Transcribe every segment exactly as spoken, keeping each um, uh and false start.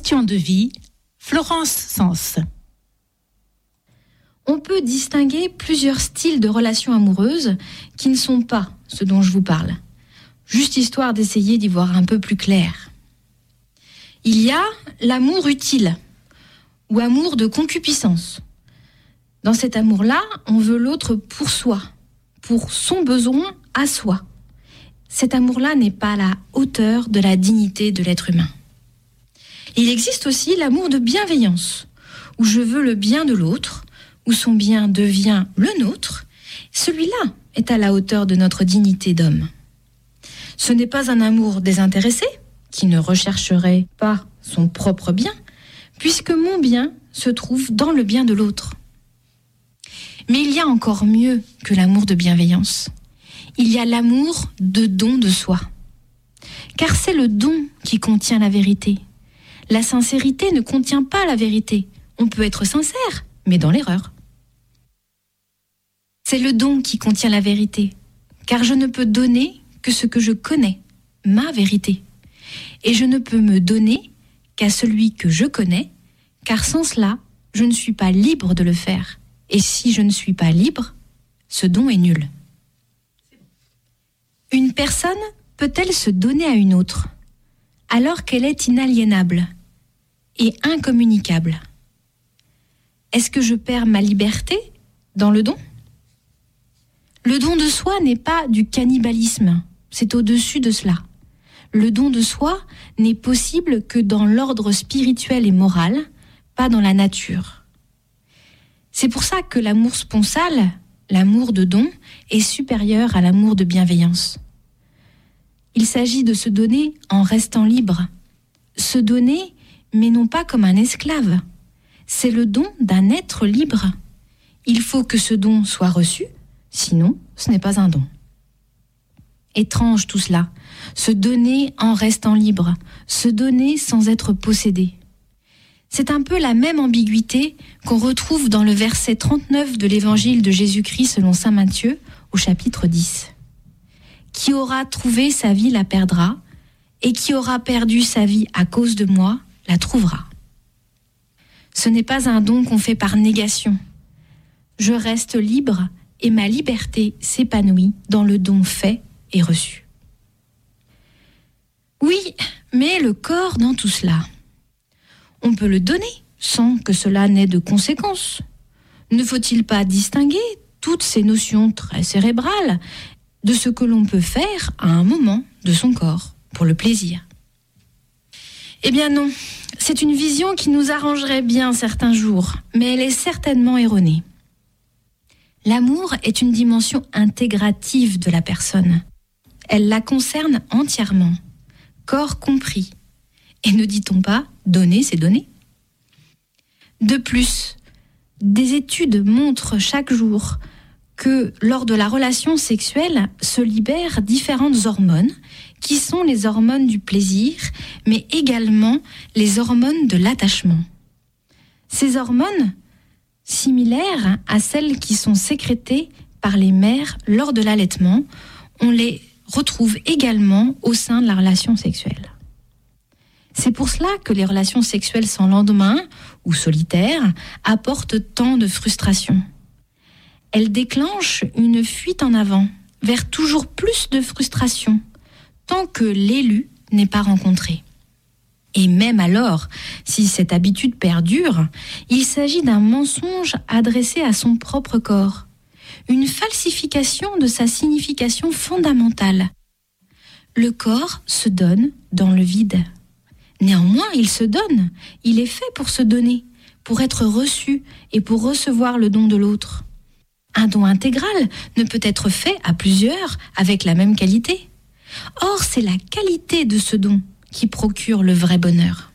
Question de vie, Florence Sens. On peut distinguer plusieurs styles de relations amoureuses qui ne sont pas ce dont je vous parle, juste histoire d'essayer d'y voir un peu plus clair. Il y a l'amour utile ou amour de concupiscence. Dans cet amour-là, on veut l'autre pour soi, pour son besoin à soi. Cet amour-là n'est pas à la hauteur de la dignité de l'être humain. Il existe aussi l'amour de bienveillance, où je veux le bien de l'autre, où son bien devient le nôtre. Celui-là est à la hauteur de notre dignité d'homme. Ce n'est pas un amour désintéressé, qui ne rechercherait pas son propre bien, puisque mon bien se trouve dans le bien de l'autre. Mais il y a encore mieux que l'amour de bienveillance. Il y a l'amour de don de soi. Car c'est le don qui contient la vérité. La sincérité ne contient pas la vérité. On peut être sincère, mais dans l'erreur. C'est le don qui contient la vérité. Car je ne peux donner que ce que je connais, ma vérité. Et je ne peux me donner qu'à celui que je connais, car sans cela, je ne suis pas libre de le faire. Et si je ne suis pas libre, ce don est nul. Une personne peut-elle se donner à une autre alors qu'elle est inaliénable et incommunicable? Est-ce que je perds ma liberté dans le don? Le don de soi n'est pas du cannibalisme, c'est au-dessus de cela. Le don de soi n'est possible que dans l'ordre spirituel et moral, pas dans la nature. C'est pour ça que l'amour sponsal, l'amour de don, est supérieur à l'amour de bienveillance. Il s'agit de se donner en restant libre. Se donner, mais non pas comme un esclave. C'est le don d'un être libre. Il faut que ce don soit reçu, sinon ce n'est pas un don. Étrange tout cela, se donner en restant libre, se donner sans être possédé. C'est un peu la même ambiguïté qu'on retrouve dans le verset trente-neuf de l'évangile de Jésus-Christ selon saint Matthieu au chapitre dix. Qui aura trouvé sa vie la perdra, et qui aura perdu sa vie à cause de moi la trouvera. Ce n'est pas un don qu'on fait par négation. Je reste libre et ma liberté s'épanouit dans le don fait et reçu. Oui, mais le corps dans tout cela. On peut le donner sans que cela n'ait de conséquences. Ne faut-il pas distinguer toutes ces notions très cérébrales de ce que l'on peut faire à un moment de son corps, pour le plaisir? Eh bien non, c'est une vision qui nous arrangerait bien certains jours, mais elle est certainement erronée. L'amour est une dimension intégrative de la personne. Elle la concerne entièrement, corps compris. Et ne dit-on pas « donner, c'est donner ». De plus, des études montrent chaque jour que lors de la relation sexuelle se libèrent différentes hormones qui sont les hormones du plaisir, mais également les hormones de l'attachement. Ces hormones, similaires à celles qui sont sécrétées par les mères lors de l'allaitement, on les retrouve également au sein de la relation sexuelle. C'est pour cela que les relations sexuelles sans lendemain ou solitaires apportent tant de frustration. Elles déclenchent une fuite en avant vers toujours plus de frustration tant que l'élu n'est pas rencontré. Et même alors, si cette habitude perdure, il s'agit d'un mensonge adressé à son propre corps, une falsification de sa signification fondamentale. Le corps se donne dans le vide. Néanmoins, il se donne, il est fait pour se donner, pour être reçu et pour recevoir le don de l'autre. Un don intégral ne peut être fait à plusieurs avec la même qualité. Or, c'est la qualité de ce don qui procure le vrai bonheur.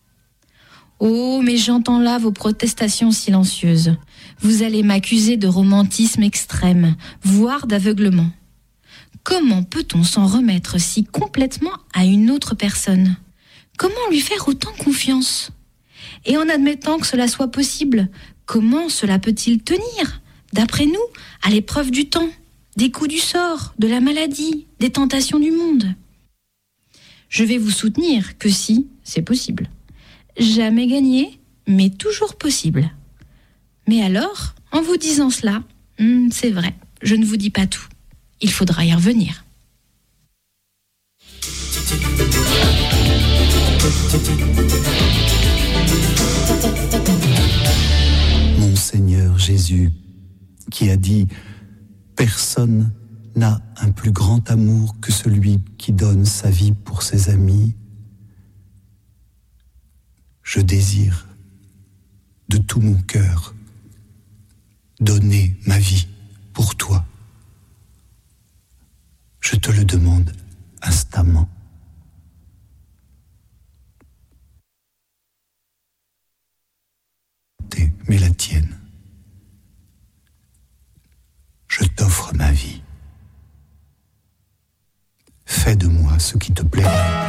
Oh, mais j'entends là vos protestations silencieuses. Vous allez m'accuser de romantisme extrême, voire d'aveuglement. Comment peut-on s'en remettre si complètement à une autre personne ? Comment lui faire autant confiance ? Et en admettant que cela soit possible, comment cela peut-il tenir ? D'après nous, à l'épreuve du temps, des coups du sort, de la maladie, des tentations du monde. Je vais vous soutenir que si, c'est possible. jamais gagné, mais toujours possible. Mais alors, en vous disant cela, hmm, c'est vrai, je ne vous dis pas tout. Il faudra y revenir. Mon Seigneur Jésus, qui a dit « Personne n'a un plus grand amour que celui qui donne sa vie pour ses amis », je désire de tout mon cœur donner ma vie pour toi. Je te le demande instamment. Mais la tienne. Je t'offre ma vie. Fais de moi ce qui te plaira.